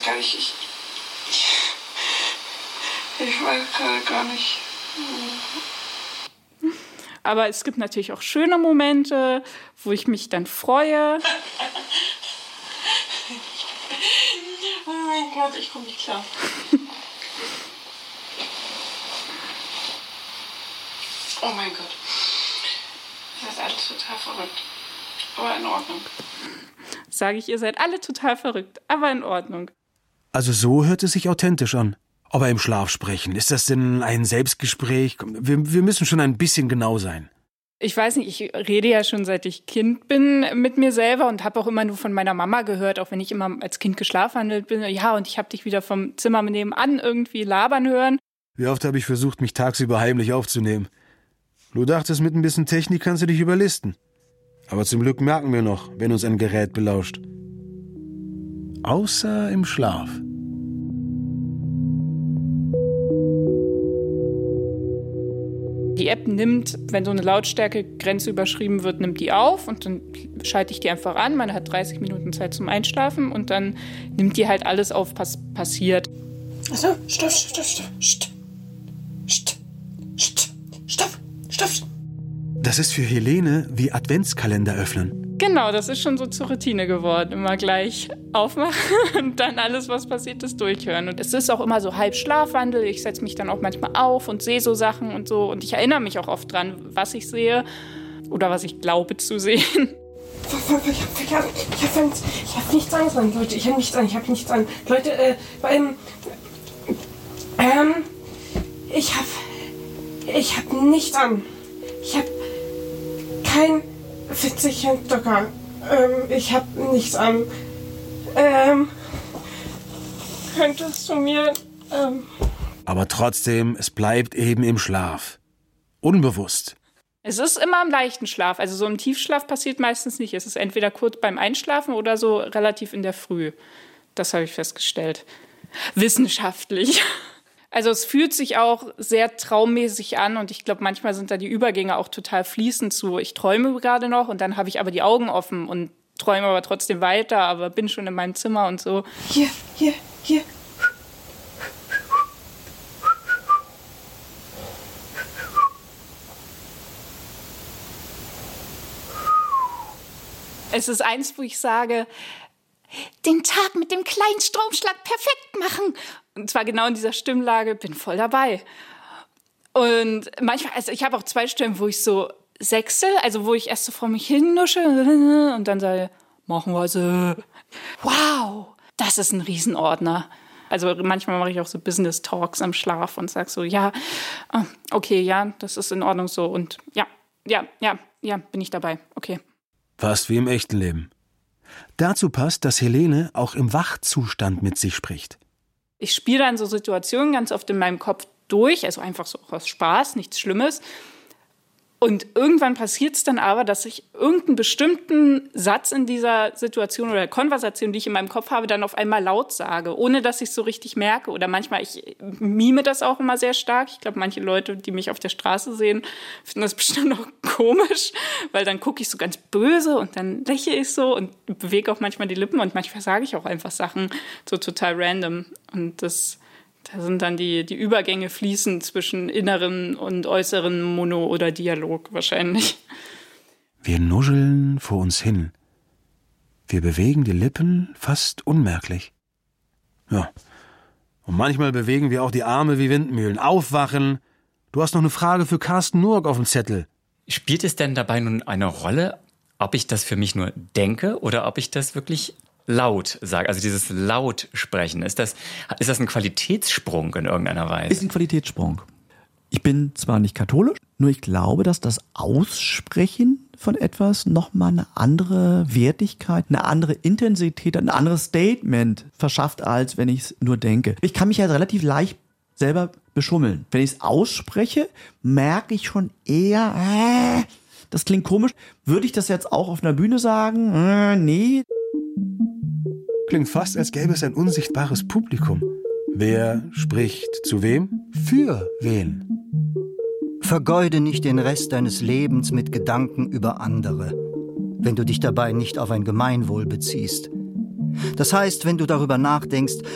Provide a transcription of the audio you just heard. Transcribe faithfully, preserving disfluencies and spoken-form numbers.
gar nicht. Ich, ich, ich weiß gerade gar nicht. Aber es gibt natürlich auch schöne Momente, wo ich mich dann freue. Oh mein Gott, ich komme nicht klar. Oh mein Gott. Das ist alles total verrückt. Aber in Ordnung. Sage ich, ihr seid alle total verrückt, aber in Ordnung. Also so hört es sich authentisch an. Aber im Schlaf sprechen, ist das denn ein Selbstgespräch? Wir, wir müssen schon ein bisschen genau sein. Ich weiß nicht, ich rede ja schon seit ich Kind bin mit mir selber und habe auch immer nur von meiner Mama gehört, auch wenn ich immer als Kind geschlafwandelt bin. Ja, und ich habe dich wieder vom Zimmer nebenan irgendwie labern hören. Wie oft habe ich versucht, mich tagsüber heimlich aufzunehmen. Du dachtest, mit ein bisschen Technik kannst du dich überlisten. Aber zum Glück merken wir noch, wenn uns ein Gerät belauscht. Außer im Schlaf. Die App nimmt, wenn so eine Lautstärkegrenze überschrieben wird, nimmt die auf und dann schalte ich die einfach an. Man hat dreißig Minuten Zeit zum Einschlafen und dann nimmt die halt alles auf, was passiert. Achso, stopp, stopp, stopp, stopp, stopp, stopp, stopp, stopp, stopp. Das ist für Helene wie Adventskalender öffnen. Genau, das ist schon so zur Routine geworden. Immer gleich aufmachen und dann alles, was passiert ist, durchhören. Und es ist auch immer so halb Schlafwandel. Ich setze mich dann auch manchmal auf und sehe so Sachen und so. Und ich erinnere mich auch oft dran, was ich sehe oder was ich glaube zu sehen. Ich habe ich hab, ich hab nichts Angst an, Leute. Ich habe nichts an, ich habe nichts an. Leute, äh, ähm, ähm, ich habe, ich habe nichts an. Ich habe kein Fitzchen Docker. Ähm, ich habe nichts an. Ähm, könntest du mir, ähm... Aber trotzdem, es bleibt eben im Schlaf. Unbewusst. Es ist immer im leichten Schlaf. Also so im Tiefschlaf passiert meistens nicht. Es ist entweder kurz beim Einschlafen oder so relativ in der Früh. Das habe ich festgestellt. Wissenschaftlich. Also es fühlt sich auch sehr traummäßig an und ich glaube, manchmal sind da die Übergänge auch total fließend zu. Ich träume gerade noch und dann habe ich aber die Augen offen und träume aber trotzdem weiter, aber bin schon in meinem Zimmer und so. Hier, hier, hier. Es ist eins, wo ich sage, den Tag mit dem kleinen Stromschlag perfekt machen. Und zwar genau in dieser Stimmlage, bin voll dabei. Und manchmal, also ich habe auch zwei Stimmen, wo ich so sechsel, also wo ich erst so vor mich hin nusche und dann sage, machen wir so. Wow, das ist ein Riesenordner. Also manchmal mache ich auch so Business Talks am Schlaf und sage so, ja, okay, ja, das ist in Ordnung so. Und ja, ja, ja, ja, bin ich dabei, okay. Fast wie im echten Leben. Dazu passt, dass Helene auch im Wachzustand mit sich spricht. Ich spiele dann so Situationen ganz oft in meinem Kopf durch, also einfach so aus Spaß, nichts Schlimmes. Und irgendwann passiert es dann aber, dass ich irgendeinen bestimmten Satz in dieser Situation oder Konversation, die ich in meinem Kopf habe, dann auf einmal laut sage, ohne dass ich es so richtig merke. Oder manchmal, ich mime das auch immer sehr stark. Ich glaube, manche Leute, die mich auf der Straße sehen, finden das bestimmt auch komisch, weil dann gucke ich so ganz böse und dann lächle ich so und bewege auch manchmal die Lippen und manchmal sage ich auch einfach Sachen so total random. Und das... Da sind dann die, die Übergänge fließen zwischen inneren und äußeren Mono- oder Dialog wahrscheinlich. Wir nuscheln vor uns hin. Wir bewegen die Lippen fast unmerklich. Ja, und manchmal bewegen wir auch die Arme wie Windmühlen. Aufwachen. Du hast noch eine Frage für Carsten Nurk auf dem Zettel. Spielt es denn dabei nun eine Rolle, ob ich das für mich nur denke oder ob ich das wirklich laut sage, also dieses Lautsprechen, ist das, ist das ein Qualitätssprung in irgendeiner Weise? Ist ein Qualitätssprung. Ich bin zwar nicht katholisch, nur ich glaube, dass das Aussprechen von etwas nochmal eine andere Wertigkeit, eine andere Intensität, ein anderes Statement verschafft, als wenn ich es nur denke. Ich kann mich ja relativ leicht selber beschummeln. Wenn ich es ausspreche, merke ich schon eher, äh, das klingt komisch. Würde ich das jetzt auch auf einer Bühne sagen? Äh, nee. Klingt fast, als gäbe es ein unsichtbares Publikum. Wer spricht zu wem? Für wen? Vergeude nicht den Rest deines Lebens mit Gedanken über andere, wenn du dich dabei nicht auf ein Gemeinwohl beziehst. Das heißt, wenn du darüber nachdenkst,